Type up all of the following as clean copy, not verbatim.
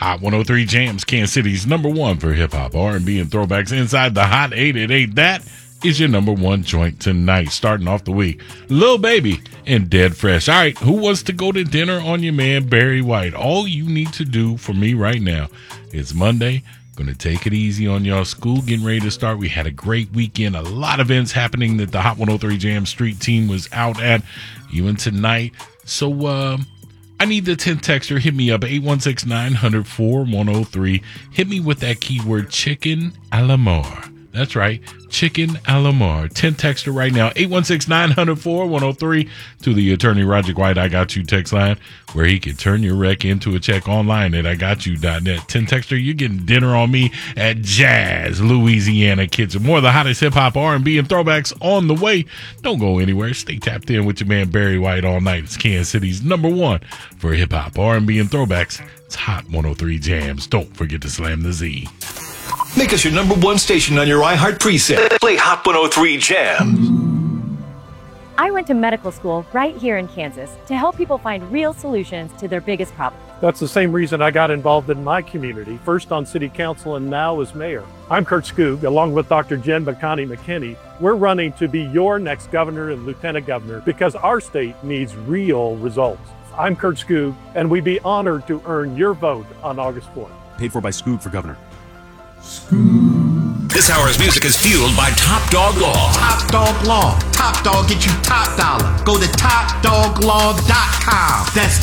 Hot 103 Jams, Kansas City's number one for hip-hop, R&B, and throwbacks inside the Hot 888. That is your number one joint tonight, starting off the week. Lil Baby and Dead Fresh. All right, who wants to go to dinner on your man, Barry White? All you need to do for me right now is Monday. Going to take it easy on y'all. School getting ready to start. We had a great weekend. A lot of events happening that the Hot 103 Jam Street team was out at, even tonight. So, I need the 10 texter. Hit me up, 816-900-4103. Hit me with that keyword, chicken a la mort. That's right, chicken a la mort. 10 texter right now, 816-900-4103 to the attorney Roger White I Got You text line, where he can turn your wreck into a check online at IGotYou.net. 10 texter, you're getting dinner on me at Jazz Louisiana Kitchen. More of the hottest hip-hop, R&B, and throwbacks on the way. Don't go anywhere. Stay tapped in with your man Barry White all night. It's Kansas City's number one for hip-hop, R&B, and throwbacks. It's Hot 103 Jams. Don't forget to slam the Z. Make us your number one station on your iHeart preset. Play Hot 103 Jams. I went to medical school right here in Kansas to help people find real solutions to their biggest problems. That's the same reason I got involved in my community, first on city council and now as mayor. I'm Kurt Skoog, along with Dr. Jen Bacani McKinney. We're running to be your next governor and lieutenant governor because our state needs real results. I'm Kurt Skoog, and we'd be honored to earn your vote on August 4th. Paid for by Skoog for governor. This hour's music is fueled by Top Dog Law. Top Dog Law. Top Dog get you top dollar. Go to TopDogLaw.com. That's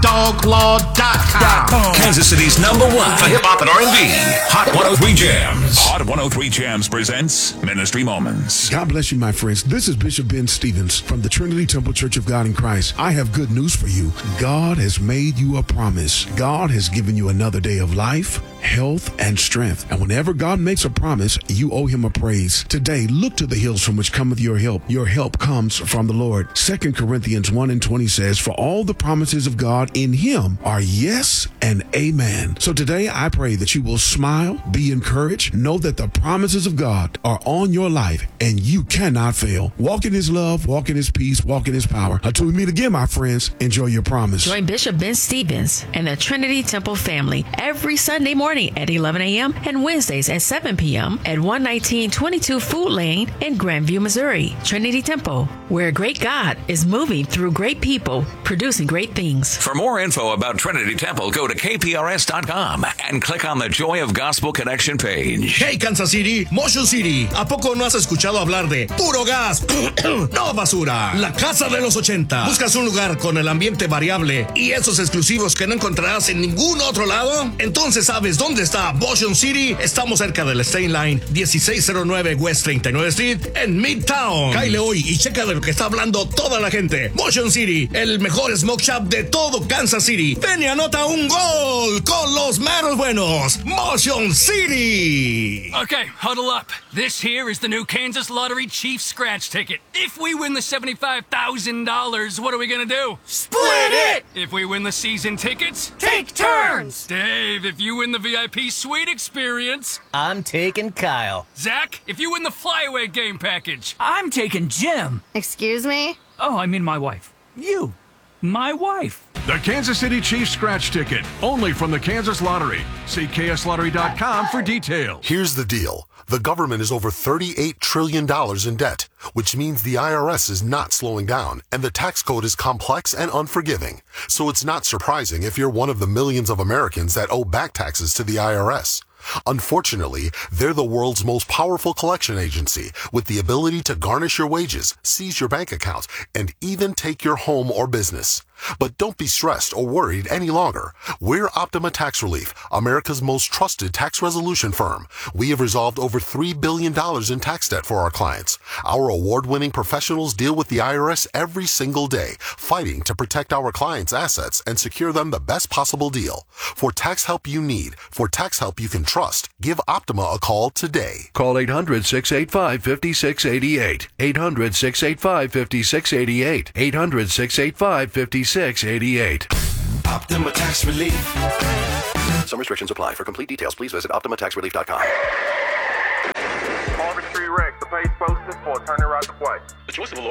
TopDogLaw.com. Kansas City's number one for hip-hop and R&B. Hot 103 Jams. Hot 103 Jams presents Ministry Moments. God bless you, my friends. This is Bishop Ben Stevens from the Trinity Temple Church of God in Christ. I have good news for you. God has made you a promise. God has given you another day of life, health, and strength. And whenever God makes a promise, you owe him a praise. Today, look to the hills from which cometh your help. Your help comes from the Lord. 2 Corinthians 1:20 says, for all the promises of God in him are yes and amen. So today, I pray that you will smile, be encouraged, know that the promises of God are on your life and you cannot fail. Walk in his love, walk in his peace, walk in his power. Until we meet again, my friends, enjoy your promise. Join Bishop Ben Stevens and the Trinity Temple family every Sunday morning at 11 a.m. and Wednesdays at 7 p.m. at 11922 Food Lane in Grandview, Missouri. Trinity Temple, where great God is moving through great people, producing great things. For more info about Trinity Temple, go to kprs.com and click on the Joy of Gospel Connection page. Hey, Kansas City, Motion City. ¿A poco no has escuchado hablar de puro gas? No basura. La casa de los 80. ¿Buscas un lugar con el ambiente variable y esos exclusivos que no encontrarás en ningún otro lado? Entonces sabes dónde está Motion City. Estamos cerca del State Line, 1609 West 39 Street en Midtown. Cáele hoy y checa de lo que está hablando toda la gente. Motion City, el mejor smoke shop de todo Kansas City. Ven y anota un gol con los meros buenos. Motion City. Okay, huddle up. This here is the new Kansas Lottery Chief Scratch Ticket. If we win the $75,000, what are we gonna do? Split it! If we win the season tickets, take turns! Dave, if you win the VIP suite experience, I'm taking Kyle. Zach, if you win the flyaway game package, I'm taking Jim. Excuse me? Oh, I mean my wife. You. My wife. The Kansas City Chiefs Scratch Ticket, only from the Kansas Lottery. See kslottery.com for details. Here's the deal. The government is over $38 trillion in debt, which means the IRS is not slowing down, and the tax code is complex and unforgiving. So it's not surprising if you're one of the millions of Americans that owe back taxes to the IRS. Unfortunately, they're the world's most powerful collection agency with the ability to garnish your wages, seize your bank accounts, and even take your home or business. But don't be stressed or worried any longer. We're Optima Tax Relief, America's most trusted tax resolution firm. We have resolved over $3 billion in tax debt for our clients. Our award-winning professionals deal with the IRS every single day, fighting to protect our clients' assets and secure them the best possible deal. For tax help you need, for tax help you can trust, give Optima a call today. Call 800-685-5688. 800-685-5688. 800-685-5688. Optima Tax Relief. Some restrictions apply. For complete details, please visit OptimaTaxRelief.com. Harvest Street Rex, the page posted for Attorney Roger White. The choice of a